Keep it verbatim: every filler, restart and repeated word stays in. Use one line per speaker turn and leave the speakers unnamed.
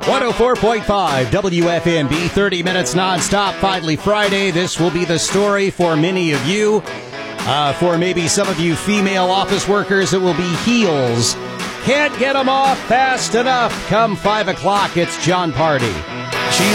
one oh four point five W F M B, thirty minutes nonstop, finally Friday. This will be the story for many of you. Uh, for maybe some of you female office workers, it will be heels. Can't get them off fast enough. Come five o'clock, it's John Party. She's